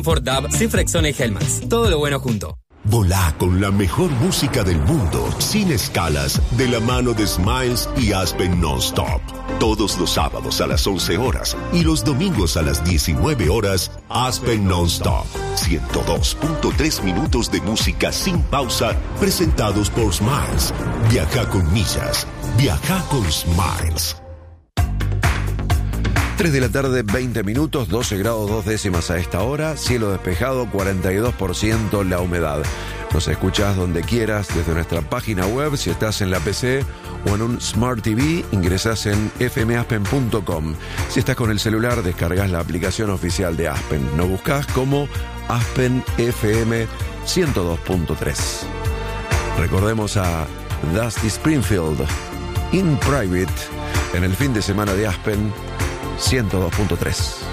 Ford DAB, Cifrexona y Helmax. Todo lo bueno junto. Volá con la mejor música del mundo, sin escalas, de la mano de Smiles y Aspen Nonstop. Todos los sábados a las 11 horas y los domingos a las 19 horas, Aspen Nonstop. 102.3 minutos de música sin pausa, presentados por Smiles. Viaja con millas. Viaja con Smiles. 3 de la tarde, 20 minutos, 12 grados 2 décimas a esta hora, cielo despejado, 42% la humedad. Nos escuchás donde quieras, desde nuestra página web, si estás en la PC o en un Smart TV, ingresás en fmaspen.com. Si estás con el celular, descargas la aplicación oficial de Aspen. Nos buscás como Aspen FM 102.3. Recordemos a Dusty Springfield, In Private, en el fin de semana de Aspen 102.3.